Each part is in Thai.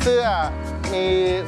เสื้อมี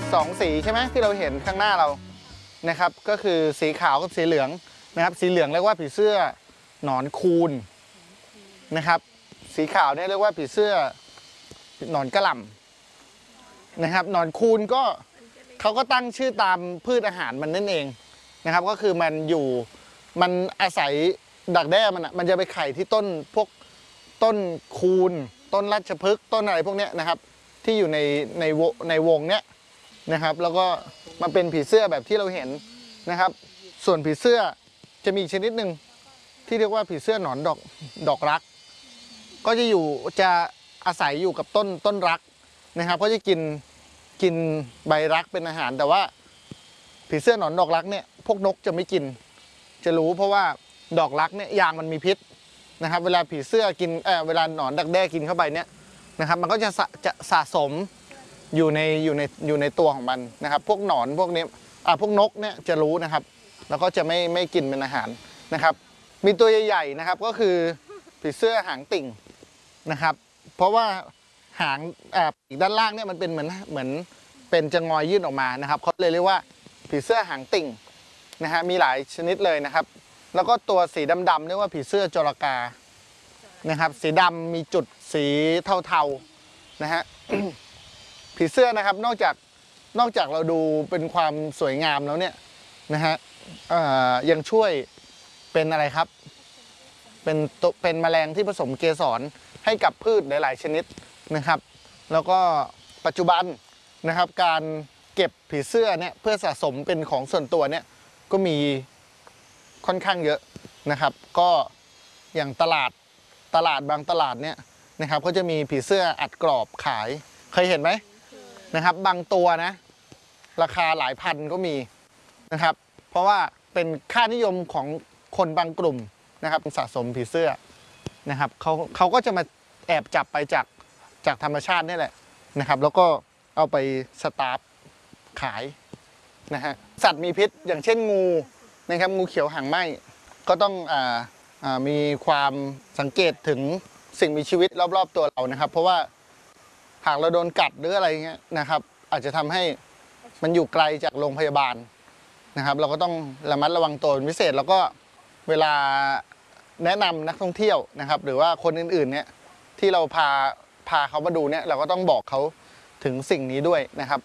2สีใช่ไหมที่เราเห็นข้างหน้าเรานะครับก็คือสีขาวกับสีเหลืองนะครับสีเหลืองเรียกว่าผีเสื้อหนอนคูนนะครับสีขาวเนี่ยเรียกว่าผีเสื้อหนอนกระหล่ำนะครับหนอนคูนก็เขาก็ตั้งชื่อตามพืชอาหารมันนั่นเองนะครับก็คือมันอาศัยดักแด้มันจะไปไข่ที่ต้นพวกต้นคูนต้นราชพฤกษ์ต้นอะไรพวกนี้นะครับที่อยู่ในวงเนี้ยนะครับแล้วก็มาเป็นผีเสื้อแบบที่เราเห็นนะครับส่วนผีเสื้อจะมีชนิดหนึ่งที่เรียกว่าผีเสื้อหนอนดอกรักก็จะอาศัยอยู่กับต้นรักนะครับก็จะกินใบรักเป็นอาหารแต่ว่าผีเสื้อหนอนดอกรักเนี่ยพวกนกจะไม่กินจะรู้เพราะว่าดอกรักเนี่ยยางมันมีพิษนะครับเวลาผีเสื้อกินเวลาหนอนดักแด้กินเข้าไปเนี่ยนะครับมันก็จะสะสมอยู่ในตัวของมันนะครับพวกหนอนพวกนี้พวกนกเนี่ยจะรู้นะครับแล้วก็จะไม่กินเป็นอาหารนะครับมีตัวใหญ่ๆนะครับก็คือผีเสื้อหางติ่งนะครับเพราะว่าหางปีกด้านล่างเนี่ยมันเป็นเหมือนเป็นจะงอยยื่นออกมานะครับเขาเลยเรียกว่าผีเสื้อหางติ่งนะฮะมีหลายชนิดเลยนะครับแล้วก็ตัวสีดำๆเรียกว่าผีเสื้อจรกานะครับสีดำมีจุดสีเทาๆนะฮะ ผีเสื้อนะครับนอกจากเราดูเป็นความสวยงามแล้วเนี่ยนะฮะยังช่วยเป็นอะไรครับเป็นแมลงที่ผสมเกสรให้กับพืชหลายๆชนิดนะครับแล้วก็ปัจจุบันนะครับการเก็บผีเสื้อเนี่ยเพื่อสะสมเป็นของส่วนตัวเนี่ยก็มีค่อนข้างเยอะนะครับก็อย่างตลาดบางตลาดเนี่ยนะครับก็จะมีผีเสื้ออัดกรอบขายเคยเห็นไหมนะครับบางตัวนะราคาหลายพันก็มีนะครับเพราะว่าเป็นค่านิยมของคนบางกลุ่มนะครับสะสมผีเสื้อนะครับเขาก็จะมาแอบจับไปจากธรรมชาตินี่แหละนะครับแล้วก็เอาไปสตาร์ฟขายนะฮะสัตว์มีพิษอย่างเช่นงูนะครับงูเขียวหางไหม้ก็ต้องมีความสังเกตถึงสิ่งมีชีวิตรอบๆตัวเรานะครับเพราะว่าหากเราโดนกัดหรืออะไรเงี้ยนะครับอาจจะทำให้มันอยู่ไกลจากโรงพยาบาลนะครับเราก็ต้องระมัดระวังตัวเป็นพิเศษแล้วก็เวลาแนะนำนักท่องเที่ยวนะครับหรือว่าคนอื่นๆเนี่ยที่เราพาเขามาดูเนี่ยเราก็ต้องบอกเขาถึงสิ่งนี้ด้วยนะครับ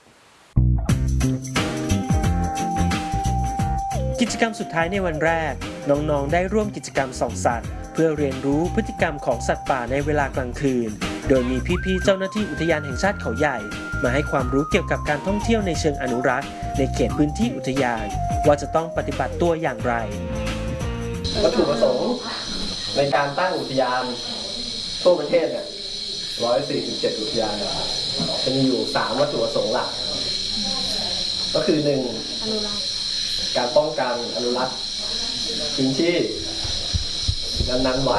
กิจกรรมสุดท้ายในวันแรกน้องๆได้ร่วมกิจกรรมส่องสัตว์เพื่อเรียนรู้พฤติกรรมของสัตว์ป่าในเวลากลางคืนโดยมีพี่ๆเจ้าหน้าที่อุทยานแห่งชาติเขาใหญ่มาให้ความรู้เกี่ยวกับการท่องเที่ยวในเชิงอนุรักษ์ในเขตพื้นที่อุทยานว่าจะต้องปฏิบัติตัวอย่างไรวัตถุประสงค์ในการตั้งอุทยานทั่วประเทศเนี่ย147อุทยานจะมีอยู่3วัตถุประสงค์หลักก็คือ1การป้องกันอนุรักษ์พื้นที่นั้นๆไว้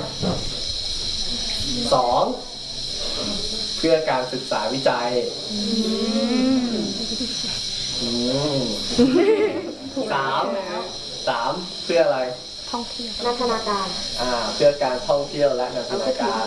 2เพื่อการศึกษาวิจัย3เพื่ออะไรท่องเที่ยวนันทนาการเพื่อการท่องเที่ยวและนันทนาการ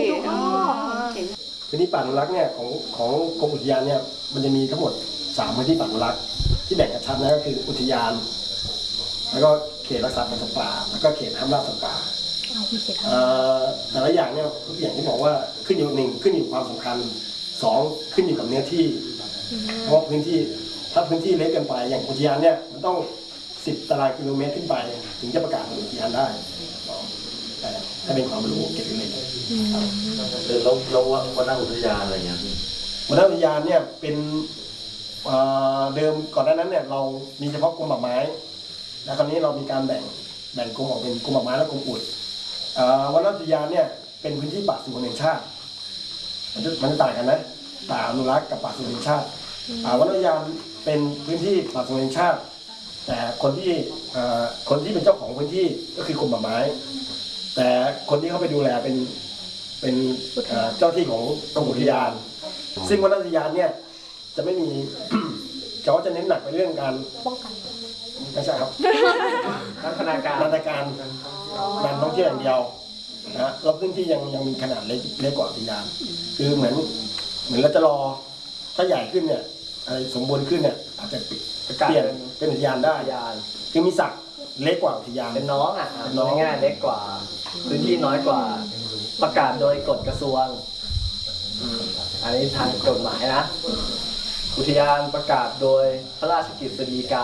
พื้นที่ป่าอนุรักษ์เนี่ยของกรมอุทยานเนี่ยมันจะมีทั้งหมด3พื้นที่ป่าอนุรักษ์ที่แบ่งกันชัดนะก็คืออุทยานแล้วก็เขตรักษาพันธุ์สัตว์ป่าแล้วก็เขตห้ามล่าสัตว์ป่าแต่ละอย่างเนี่ยอย่างที่บอกว่าขึ้นอยู่1ขึ้นอยู่ความสำคัญ2ขึ้นอยู่กับเนื้อที่เพราะพื้นที่ถ้าพื้นที่เล็กเกินไปอย่างอุทยานเนี่ยมันต้อง10 ตารางกิโลเมตรขึ้นไปถึงจะประกาศเป็นอุทยานได้แต่ถ้าเป็นความรู้เก็บไว้เลยแล้ววันหน้าอุทยานอะไรอย่างเงี้ยวันหน้าอุทยานเนี่ยเป็นเดิมก่อนหน้านั้นเนี่ยเรามีเฉพาะกรมป่าไม้แล้วคราวนี้เรามีการแบ่งกรมออกเป็นกรมป่าไม้และกรมอุทวันหน้าอุทยานเนี่ยเป็นพื้นที่ป่าสงวนแห่งชาติมันจะต่างกันนะป่าอนุรักษ์กับป่าสงวนแห่งชาติวันหน้าอุทยานเป็นพื้นที่ป่าสงวนแห่งชาติแต่คนที่เป็นเจ้าของพื้นที่ก็คือกรมป่าไม้แต่คนที่เข้าไปดูแลเป็นเจ้าที่ของกรมอุทยานซึ่งวันอุทยานเนี่ยจะไม่มี เขาจะเน้นหนักไปเรื่องการป้องกันไม่ใช่ครับนันทนาการการท่องเที่ยวอย่างเดียวนะแล้วพื้นที่ยังมีขนาดเล็กกว่าอุทยานคือเหมือนเราจะรอถ้าใหญ่ขึ้นเนี่ยสมบูรณ์ขึ้นเนี่ยอาจจะเปลี่ยนเป็นอุทยานได้อุทยานคือมีศักดิ์เล็กกว่าอุทยานเป็นน้องอ่ะเป็นน้องง่ายๆเล็กกว่า พื้นที่น้อยกว่า ประกาศโดยกฎกระทรวงอันนี้ทางกฎหมายนะ อุทยานประกาศโดยพระราชกฤษฎีกา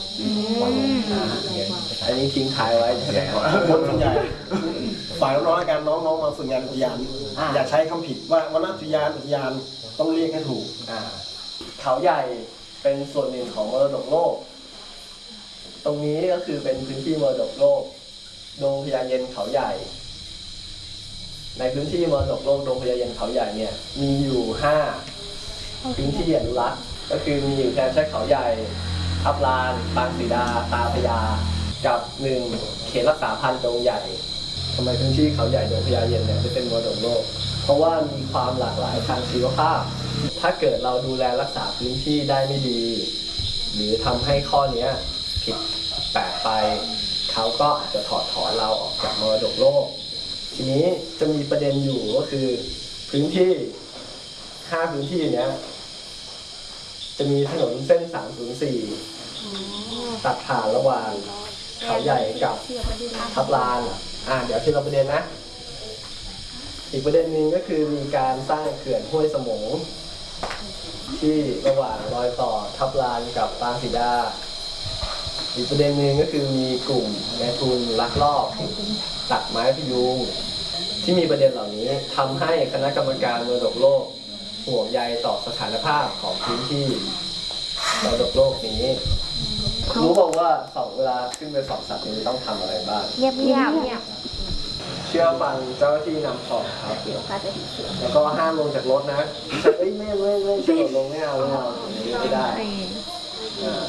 อันนี้ทิ้งท้ายไว้ใช่ไหมคนส่วนใหญ่ฝ่ายน้องๆในการน้องๆมาฝึกงานอุทยานอย่าใช้คำผิดว่าวนอุทยานต้องเรียกให้ถูกเขาใหญ่เป็นส่วนหนึ่งของมรดกโลก ตรงนี้ก็คือเป็นพื้นที่มรดกโลกดงพญาเย็นเขาใหญ่ ในพื้นที่มรดกโลกดงพญาเย็นเขาใหญ่เนี่ยมีอยู่5พื้นที่อนุรักษ์ก็คือมีอยู่แทนแช่เขาใหญ่ทับลานปางสีดาตาพญากับ1เขตรักษาพันธุ์ดงใหญ่ทำไมพื้นที่เขาใหญ่ดงพญาเย็นเนี่ยจะเป็นมรดกโลกเพราะว่ามีความหลากหลายทางชีวภาพถ้าเกิดเราดูแลรักษาพื้นที่ได้ไม่ดี หรือทำให้ข้อนี้ผิดแปลกไปเขาก็อาจจะถอดถอนเราออกจากมรดกโลกทีนี้จะมีประเด็นอยู่ก็คือพื้นที่5พื้นที่เนี้ยจะมีถนนเส้น304ตัดผ่านระหว่างเขาใหญ่กับทับลานเดี๋ยวที่เราประเด็นนะอีกประเด็นหนึ่งก็คือมีการสร้างเขื่อนห้วยสมงที่ระหว่างรอยต่อทับลานกับปางสีดาอีกประเด็นหนึ่งก็คือมีกลุ่มนายทุนลักลอบตัดไม้พยุงที่มีประเด็นเหล่านี้ทำให้คณะกรรมการมรดกโลกห่วงใยต่อสถานภาพของพื้นที่มรดกโลกนี้รู้บอกว่าเวลาขึ้นไปส่องสัตว์นี้ต้องทำอะไรบ้างเงียบเงียบเงียบเชื่อฟังเจ้าหน้าที่นำส่องครับแล้วก็ห้ามลงจากรถนะไม่เชื่อลงไม่เอาไม่ได้